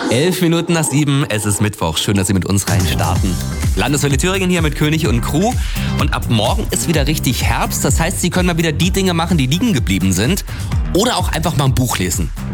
11 Minuten nach 7, es ist Mittwoch. Schön, dass Sie mit uns reinstarten. Landeswelle Thüringen hier mit König und Crew. Und ab morgen ist wieder richtig Herbst. Das heißt, Sie können mal wieder die Dinge machen, die liegen geblieben sind. Oder auch einfach mal ein Buch lesen.